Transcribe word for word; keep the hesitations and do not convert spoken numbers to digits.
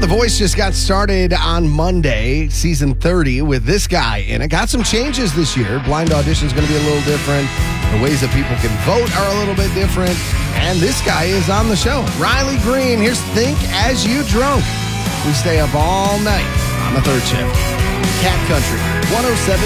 The Voice just got started on Monday, season thirty, with this guy in it. Got some changes this year. Blind audition is going to be a little different. The ways that people can vote are a little bit different. And this guy is on the show. Riley Green. Here's Think As You Drunk. We stay up all night on the third shift. Cat Country, one oh seven.